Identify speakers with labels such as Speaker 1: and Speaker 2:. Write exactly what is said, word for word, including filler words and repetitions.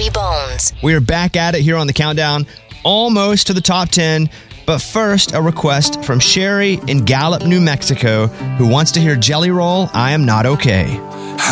Speaker 1: Bobby Bones.
Speaker 2: We are back at it here on the countdown, almost to the top ten. But first, a request from Sherry in Gallup, New Mexico, who wants to hear Jelly Roll, I Am Not Okay.